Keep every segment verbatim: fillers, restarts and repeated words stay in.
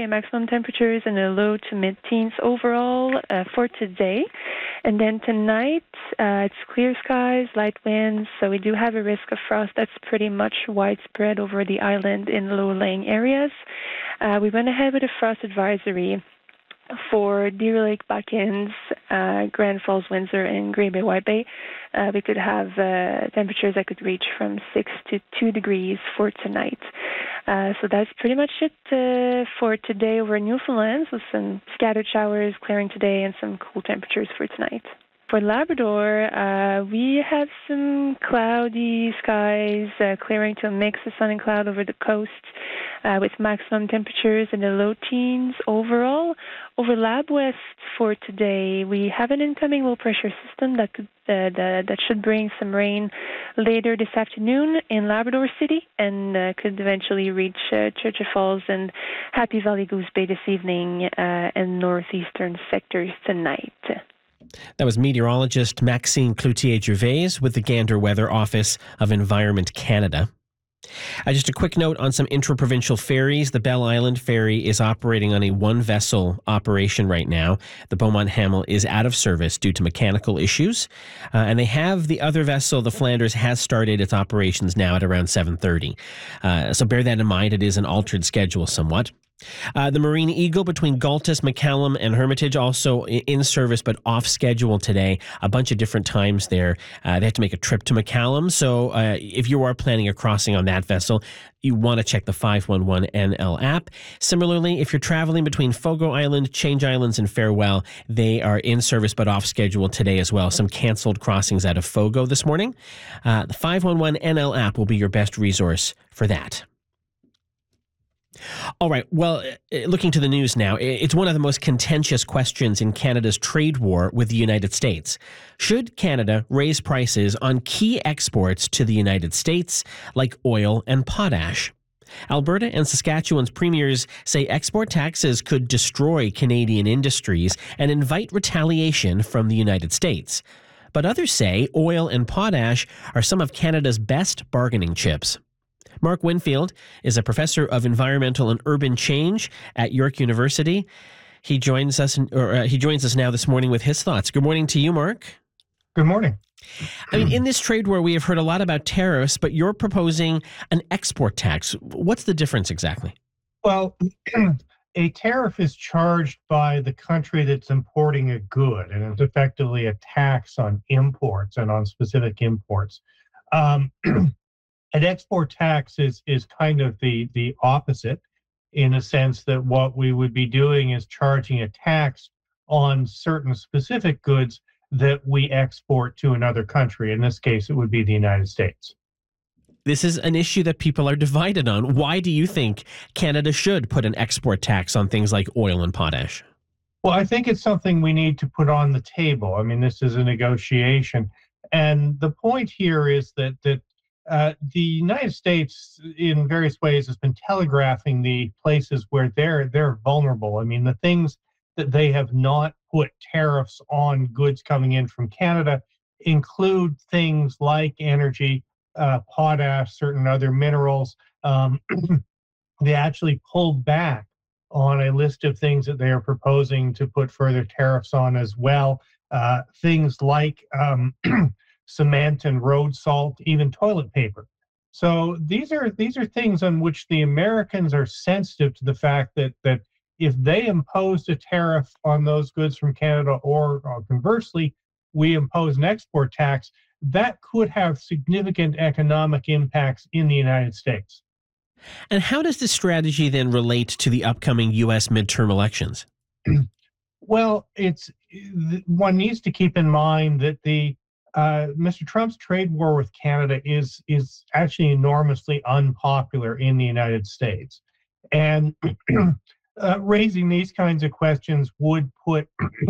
and maximum temperatures in the low to mid-teens overall uh, for today. And then tonight, uh, it's clear skies, light winds, so we do have a risk of frost that's pretty much widespread over the island in low-lying areas. Uh, we went ahead with a frost advisory for Deer Lake, Buckins, uh, Grand Falls, Windsor, and Green Bay, White Bay. Uh, we could have uh, temperatures that could reach from six to two degrees for tonight. Uh, so that's pretty much it uh, for today over Newfoundland, with some scattered showers clearing today and some cool temperatures for tonight. For Labrador, uh, we have some cloudy skies, uh, clearing to a mix of sun and cloud over the coast, uh, with maximum temperatures in the low teens overall. Over Lab West for today, we have an incoming low-pressure system that could uh, that, that should bring some rain later this afternoon in Labrador City and uh, could eventually reach uh, Churchill Falls and Happy Valley Goose Bay this evening uh, and northeastern sectors tonight. That was meteorologist Maxime Cloutier-Gervais with the Gander Weather Office of Environment Canada. Uh, just a quick note on some intra-provincial ferries. The Belle Island Ferry is operating on a one-vessel operation right now. The Beaumont Hamel is out of service due to mechanical issues. Uh, and they have the other vessel, the Flanders, has started its operations now at around seven thirty. Uh, so bear that in mind. It is an altered schedule somewhat. Uh, the Marine Eagle between Galtus, McCallum, and Hermitage also in service but off schedule today. A bunch of different times there. Uh, they have to make a trip to McCallum. So uh, if you are planning a crossing on that vessel, you want to check the five one one N L app. Similarly, if you're traveling between Fogo Island, Change Islands, and Farewell, they are in service but off schedule today as well. Some canceled crossings out of Fogo this morning. Uh, the five one one N L app will be your best resource for that. All right. Well, looking to the news now, it's one of the most contentious questions in Canada's trade war with the United States. Should Canada raise prices on key exports to the United States, like oil and potash? Alberta and Saskatchewan's premiers say export taxes could destroy Canadian industries and invite retaliation from the United States. But others say oil and potash are some of Canada's best bargaining chips. Mark Winfield is a professor of environmental and urban change at York University. He joins us, or uh, he joins us now this morning with his thoughts. Good morning to you, Mark. Good morning. I mean, in this trade war, we have heard a lot about tariffs, but you're proposing an export tax. What's the difference exactly? Well, a tariff is charged by the country that's importing a good, and it's effectively a tax on imports and on specific imports. Um, An export tax is is kind of the, the opposite, in a sense that what we would be doing is charging a tax on certain specific goods that we export to another country. In this case, it would be the United States. This is an issue that people are divided on. Why do you think Canada should put an export tax on things like oil and potash? Well, I think it's something we need to put on the table. I mean, this is a negotiation. And the point here is that that Uh, the United States, in various ways, has been telegraphing the places where they're they're vulnerable. I mean, the things that they have not put tariffs on goods coming in from Canada include things like energy, uh, potash, certain other minerals. Um, they actually pulled back on a list of things that they are proposing to put further tariffs on as well. Uh, things like um, cement and road salt, even toilet paper. So these are these are things on which the Americans are sensitive to the fact that that if they imposed a tariff on those goods from Canada, or, or conversely, we impose an export tax, that could have significant economic impacts in the United States. And how does this strategy then relate to the upcoming U S midterm elections? Well, it's one needs to keep in mind that the Uh, Mister Trump's trade war with Canada is is actually enormously unpopular in the United States. And uh, raising these kinds of questions would put,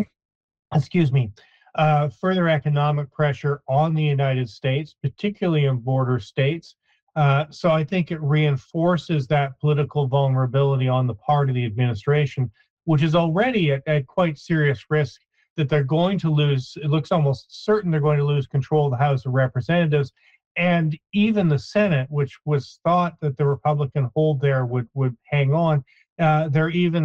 excuse me, uh, further economic pressure on the United States, particularly in border states. Uh, so I think it reinforces that political vulnerability on the part of the administration, which is already at, at quite serious risk that they're going to lose. It looks almost certain they're going to lose control of the House of Representatives, and even the Senate, which was thought that the Republican hold there would would hang on. Uh, they're even